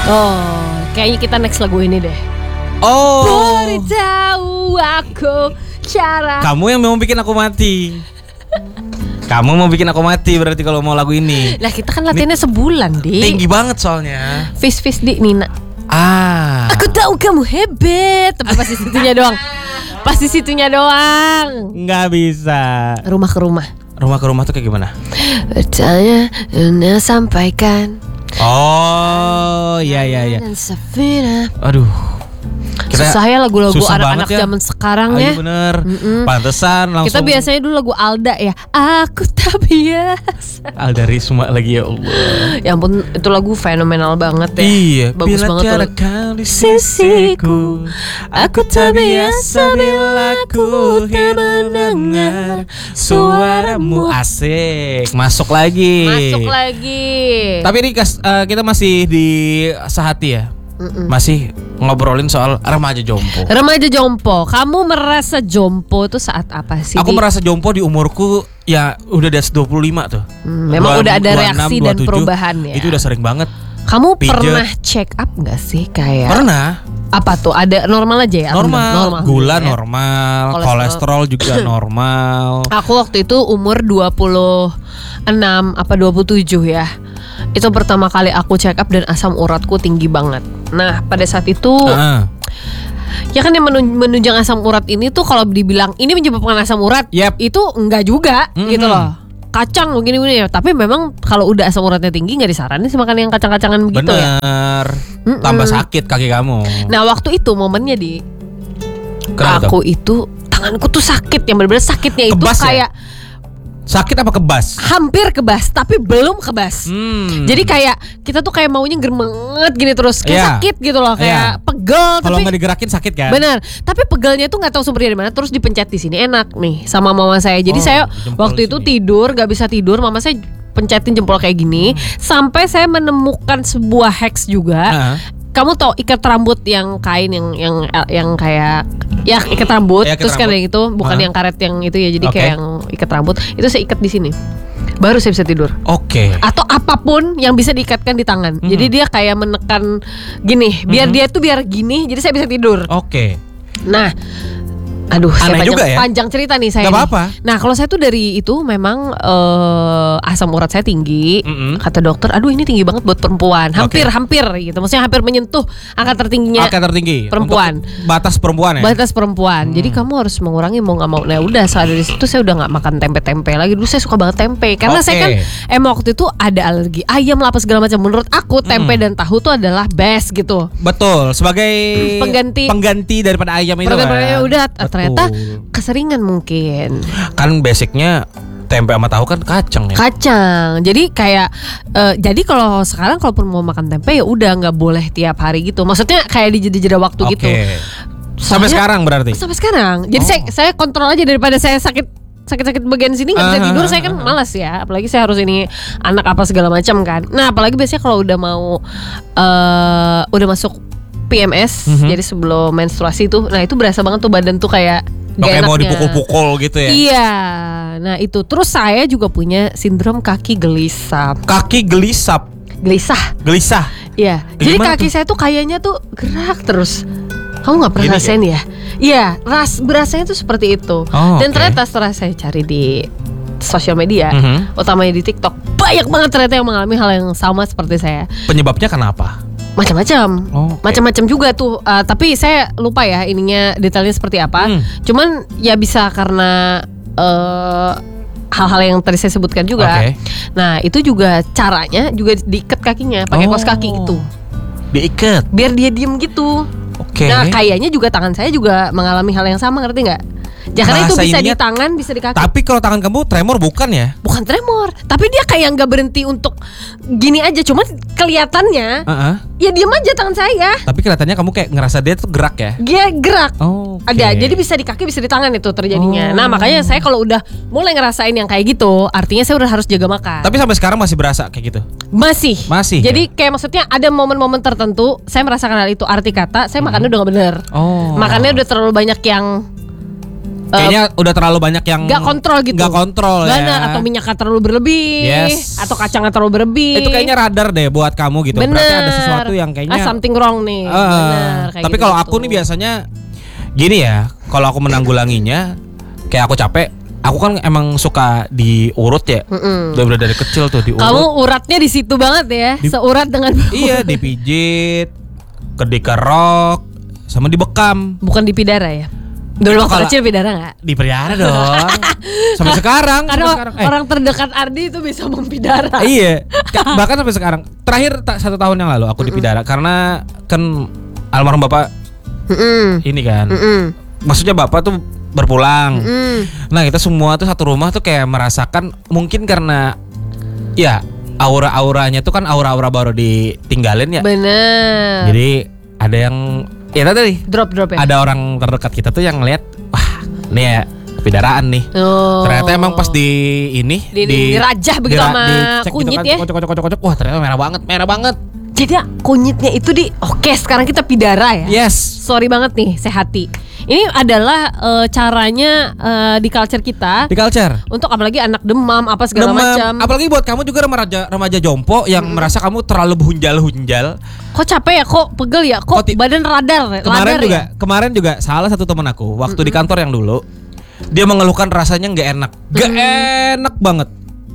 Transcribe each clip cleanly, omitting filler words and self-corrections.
Kayaknya kita next lagu ini deh. Beritahu aku cara. Kamu yang mau bikin aku mati. Kamu mau bikin aku mati berarti kalau mau lagu ini. Lah kita kan latihannya sebulan, Di. Tinggi banget soalnya. Face Di Nina. Aku tahu kamu hebat. Tapi pasti situnya doang. Pasti situnya doang. Nggak bisa. Rumah ke rumah. Rumah ke rumah tuh kayak gimana? Bertanya dan sampaikan. Oh, iya. Aduh. Susah ya lagu-lagu anak-anak ya. zaman sekarang ya. Bener. Pantesan langsung. Kita biasanya dulu lagu Alda ya. Aku tak biasa. Alda Risma lagi, ya Allah. Ya ampun, itu lagu fenomenal banget ya. Iya, bagus bila banget tiada tuh. kau di sisiku, aku tak biasa bila ku mendengar suaramu. Asik, masuk lagi. Tapi ini kita masih di sehati ya. Masih ngobrolin soal remaja jompo. Remaja jompo, kamu merasa jompo tuh saat apa sih? Aku merasa jompo di umurku ya udah di atas 25 tuh. Memang udah ada reaksi 26, dan 27, perubahan ya. Itu udah sering banget. Kamu pernah check up gak sih kayak? Pernah. Apa tuh? Ada normal aja ya? Normal. Gula ya? Normal, kolesterol juga normal. Aku waktu itu umur 26 apa 27 ya. Itu pertama kali aku check up dan asam uratku tinggi banget. Nah pada saat itu ya kan yang menunjang asam urat ini tuh kalau dibilang ini menyebabkan asam urat, itu enggak juga gitu loh. Kacang begini ya, tapi memang kalau udah asam uratnya tinggi nggak disaranin sih makan yang kacang-kacangan begitu. Bener. Ya. Tambah sakit kaki kamu. Nah waktu itu momennya Kenapa aku itu tanganku tuh sakit, yang benar-benar sakitnya kebas itu kayak sakit apa kebas? Hampir kebas, tapi belum kebas. Jadi kayak kita tuh kayak maunya germenget gini terus, kayak sakit gitu loh, kayak pegel. Kalau nggak digerakin sakit kan? Benar. Tapi pegelnya tuh nggak tahu sumbernya dari mana. Terus dipencet di sini enak nih sama mama saya. Jadi saya waktu itu tidur nggak bisa tidur, mama saya pencetin jempol kayak gini sampai saya menemukan sebuah hacks juga. Kamu tahu ikat rambut yang kain yang kayak ya ikat rambut, terus kan yang itu bukan yang karet yang itu ya, jadi kayak yang ikat rambut itu saya ikat di sini. Baru saya bisa tidur. Atau apapun yang bisa diikatkan di tangan. Jadi dia kayak menekan gini, biar dia tuh biar gini, jadi saya bisa tidur. Nah, aduh, saya panjang cerita nih saya. Gak apa-apa. Nah, kalau saya tuh dari itu memang asam urat saya tinggi. Kata dokter, aduh ini tinggi banget buat perempuan. Hampir gitu. Maksudnya hampir menyentuh angka tertingginya. Angka tertinggi perempuan. Untuk batas perempuan ya. Batas perempuan. Jadi kamu harus mengurangi mau nggak mau. Nah, udah saat dari situ saya udah nggak makan tempe-tempe lagi. Dulu saya suka banget tempe karena saya kan emang waktu itu ada alergi ayam lah apa segala macam. Menurut aku tempe dan tahu tuh adalah best gitu. Betul. Sebagai pengganti daripada ayam itu kan. Udah ternyata keseringan mungkin. Kan basicnya tempe sama tahu kan kacang ya. Kacang. Jadi kayak jadi kalau sekarang kalaupun mau makan tempe ya udah nggak boleh tiap hari gitu. Maksudnya kayak di jeda-jeda waktu gitu. Sampai sekarang berarti. Sampai sekarang. Jadi saya kontrol aja daripada saya sakit bagian sini nggak bisa tidur. Saya kan malas ya. Apalagi saya harus ini anak apa segala macam kan. Nah apalagi biasanya kalau udah mau udah masuk PMS, jadi sebelum menstruasi tuh, nah itu berasa banget tuh badan tuh kayak kayak mau dipukul-pukul gitu ya. Iya. Nah itu. Terus saya juga punya sindrom kaki gelisah. Gelisah. Iya. Jadi kaki saya tuh kayaknya tuh gerak terus. Kamu nggak pernah rasain ya? Iya. Berasanya tuh seperti itu. Dan ternyata setelah saya cari di sosial media, utamanya di TikTok, banyak banget ternyata yang mengalami hal yang sama seperti saya. Penyebabnya kenapa? Macam-macam juga tuh. Tapi saya lupa ya ininya detailnya seperti apa. Cuman ya bisa karena hal-hal yang tadi saya sebutkan juga. Nah itu juga caranya juga diikat kakinya pakai kaos kaki itu. Diikat biar dia diem gitu. Nah kayaknya juga tangan saya juga mengalami hal yang sama, ngerti nggak? Ya karena itu bisa di tangan, bisa di kaki. Tapi kalau tangan kamu tremor bukan ya? Bukan tremor, tapi dia kayak nggak berhenti untuk gini aja. Cuman kelihatannya ya diam aja tangan saya. Tapi kelihatannya kamu kayak ngerasa dia tuh gerak ya? Dia gerak. Ada, jadi bisa di kaki bisa di tangan itu terjadinya. Nah makanya saya kalau udah mulai ngerasain yang kayak gitu, artinya saya udah harus jaga makan. Tapi sampai sekarang masih berasa kayak gitu? Masih. Jadi ya? kayak maksudnya ada momen-momen tertentu saya merasakan hal itu. Arti kata saya makannya udah nggak bener. Makannya udah terlalu banyak yang kayaknya udah terlalu banyak yang Gak kontrol gitu. Gak kontrol ya. Bener, atau minyaknya terlalu berlebih. Yes. Atau kacangnya terlalu berlebih. Itu kayaknya radar deh buat kamu gitu. Bener. Berarti ada sesuatu yang kayaknya something wrong nih. Bener, kayak tapi gitu. kalau aku nih biasanya gini ya, kalau aku menanggulanginya kayak aku capek, aku kan emang suka diurut ya. Udah dari kecil tuh diurut. Kamu uratnya di situ banget ya. Seurat dengan Iya, dipijit, dikerok, sama dibekam. Bukan di pidara ya. Dulu waktu kecil pidara gak? Dipelihara dong. Sampai sekarang. Karena sampai sekarang. orang terdekat Ardi itu bisa mempidara. Iya. Bahkan sampai sekarang. Terakhir 1 tahun yang lalu aku dipidara karena kan almarhum bapak ini kan. Maksudnya bapak tuh berpulang. Nah, kita semua tuh satu rumah tuh kayak merasakan mungkin karena ya aura-auranya tuh kan aura-aura baru ditinggalin ya. Bener. Jadi ada yang ya tadi Drop ya. ada orang terdekat kita tuh yang ngeliat, wah ini ya kepidaraan nih. Ternyata emang pas di ini dirajah begitu sama kunyit gitu kan, ya. kocok, wah ternyata merah banget. Jadi kunyitnya itu oke, sekarang kita pidara ya. Yes. Sorry banget nih, sehati. Ini adalah caranya di culture kita. Di culture. Untuk apalagi anak demam apa segala macam. Apalagi buat kamu juga remaja jompo yang merasa kamu terlalu hunjal. Kok capek ya, kok pegel ya, kok badan radar Kemarin juga salah satu teman aku waktu di kantor yang dulu, dia mengeluhkan rasanya nggak enak, enak banget.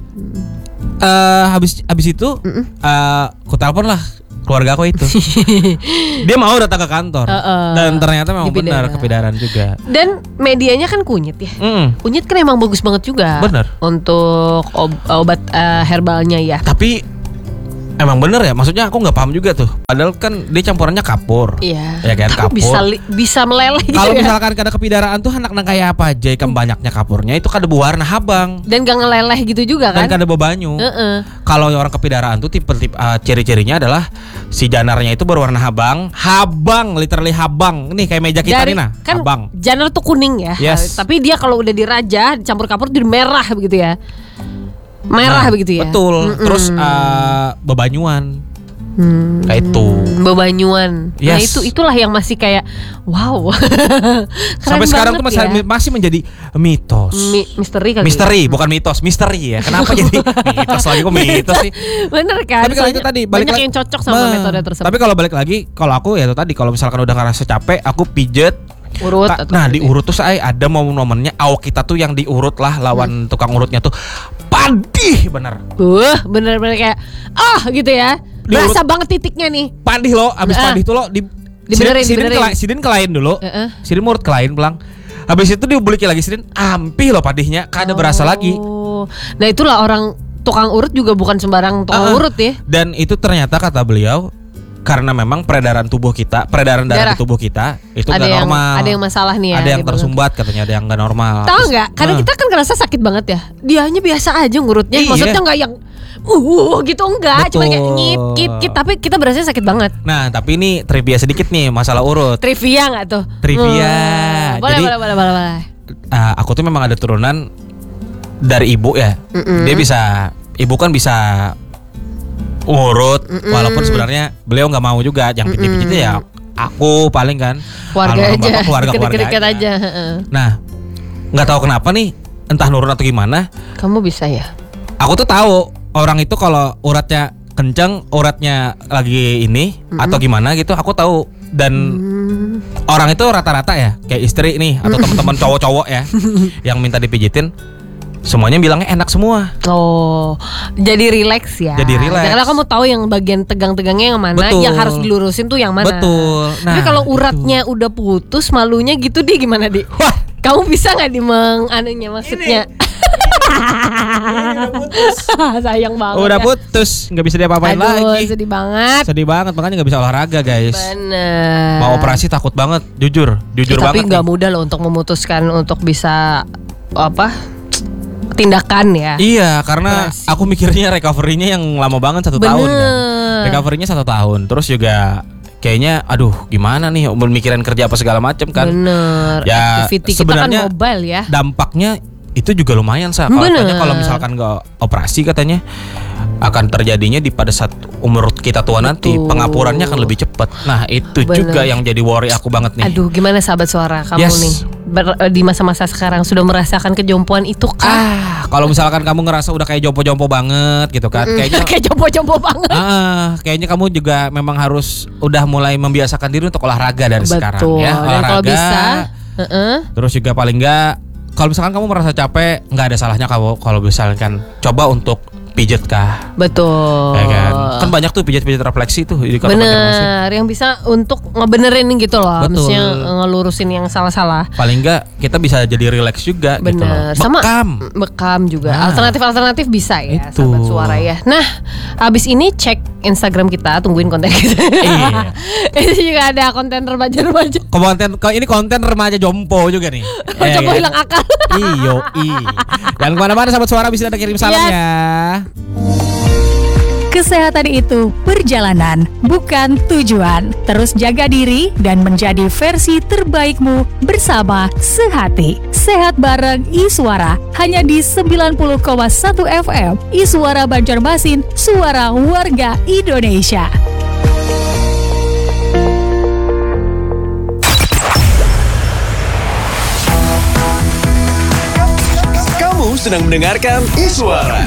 Habis itu aku telepon lah keluarga aku itu. Dia mau datang ke kantor. Dan ternyata memang benar kepidaran juga. Dan medianya kan kunyit ya. Kunyit kan emang bagus banget juga. Bener. Untuk obat herbalnya ya. Tapi emang bener ya, maksudnya aku nggak paham juga tuh. Padahal kan dia campurannya kapur. Iya. Ya kan kapur. Bisa meleleh gitu. Kalau misalkan ada kepidaraan tuh anak kayak apa aja, ikan banyaknya kapurnya itu kada berwarna habang. Dan gak ngeleleh gitu juga kan? Dan kada bebanyu. Kalau orang kepidaraan tuh tipe ciri-cirinya adalah si janarnya itu berwarna habang, literally habang. Nih kayak meja kita nih nah, kan habang. Janar tuh kuning ya. Yes. Tapi dia kalau udah dicampur campur kapur jadi merah begitu ya. Merah begitu ya. Betul. Terus bebanyuan. Kayak itu. Bebanyuan. Nah, Yes. itulah yang masih kayak wow. Sampai sekarang tuh ya. masih menjadi mitos. Misteri kali. Misteri bukan mitos, misteri ya. Kenapa jadi mitos lagi kok mitos sih? Bener kan? Tapi kalau itu tadi banyak yang cocok sama metode tersebut. Tapi kalau balik lagi, kalau aku ya itu tadi kalau misalkan udah ngerasa capek, aku pijet. Urut Nah diurut tuh saya ada momen-momennya awak kita tuh yang diurut lah lawan tukang urutnya tuh padih bener. Bener-bener kayak gitu ya. Berasa banget titiknya nih. Padih lo, abis padih tuh lo dibenerin. Sidin ke lain dulu. Sidin urut ke lain pulang. Habis itu dibuliki lagi Sidin, ampih lo padihnya, kada berasa lagi. Nah itulah orang tukang urut juga bukan sembarang tukang urut ya. Dan itu ternyata kata beliau karena memang peredaran darah di tubuh kita itu nggak normal. Ada yang masalah nih ya. Ada yang tersumbat katanya, ada yang nggak normal. Tahu nggak? Karena kita kan ngerasa sakit banget ya. Dianya biasa aja ngurutnya. Maksudnya nggak yang gitu enggak. Cuma kayak nyip. Tapi kita berasa sakit banget. Nah tapi ini trivia sedikit nih masalah urut. Trivia nggak tuh? Trivia. Boleh. Aku tuh memang ada turunan dari ibu ya. Dia ibu kan bisa urut, walaupun sebenarnya beliau nggak mau juga, yang pijit-pijitnya ya aku paling kan keluarga aja. Nah nggak tahu kenapa nih, entah nurun atau gimana, kamu bisa ya. Aku tuh tahu orang itu kalau uratnya kenceng, uratnya lagi ini atau gimana gitu, aku tahu. Dan orang itu rata-rata ya kayak istri nih atau teman-teman cowok-cowok ya yang minta dipijitin, semuanya bilangnya enak semua. Jadi relax ya. Karena kamu tahu yang bagian tegang-tegangnya yang mana. Betul. Yang harus dilurusin tuh yang mana. Betul. Nah, tapi kalau uratnya udah putus, malunya gitu di gimana di? Wah, kamu bisa nggak anunya maksudnya? Sayang banget. Udah putus, nggak bisa diapa-apain lagi. Sedih banget. Makanya nggak bisa olahraga guys. Bener. Mau operasi takut banget, jujur banget. Tapi nggak mudah loh untuk memutuskan untuk bisa tindakan ya. Iya, karena aku mikirnya recovery-nya yang lama banget 1 tahun kan. Recovery-nya 1 tahun. Terus juga kayaknya aduh gimana nih mikirin kerja apa segala macam kan. Bener. Ya activity sebenarnya kita kan mobile ya. Dampaknya itu juga lumayan kalau misalkan nggak operasi katanya akan terjadinya di pada saat umur kita tua nanti, pengapurannya akan lebih cepat. Nah itu juga yang jadi worry aku banget nih. Aduh, gimana sahabat suara kamu nih di masa-masa sekarang sudah merasakan kejompoan itu kah? Kalau misalkan kamu ngerasa udah kayak jompo-jompo banget gitu kan, kayaknya kayak jompo-jompo banget. Kayaknya kamu juga memang harus udah mulai membiasakan diri untuk olahraga dari sekarang ya. Dan kalau bisa, terus juga paling enggak kalau misalkan kamu merasa capek, nggak ada salahnya kamu kalau misalkan coba untuk pijet kah? Betul. Ya kan banyak tuh pijat-pijat refleksi tuh di Kota Banjarmasin. Yang bisa untuk ngebenerin gitu loh. Betul. Maksudnya ngelurusin yang salah-salah. Paling enggak kita bisa jadi relax juga. Bener. Gitu loh. Bekam juga. Alternatif-alternatif bisa ya, itu. sahabat suara ya. Nah, abis ini cek Instagram kita, tungguin konten kita. Iya. Ini juga ada konten remaja-remaja. Ini konten remaja jompo juga nih. Jompo hilang akal. Iyo. Jangan kemana-mana sahabat suara, bisa ada kirim salamnya. Kesehatan itu perjalanan, bukan tujuan. Terus jaga diri dan menjadi versi terbaikmu bersama Sehati. Sehat bareng Iswara, hanya di 90,1 FM. Iswara Banjarmasin, suara warga Indonesia. Kamu sedang mendengarkan Iswara.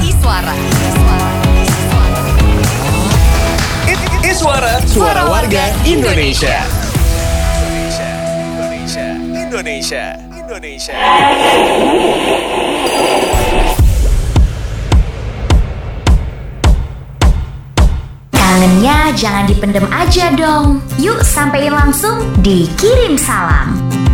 Iswara, suara warga Indonesia. Indonesia. Kangennya jangan dipendem aja dong. Yuk sampein langsung di Kirim Salam.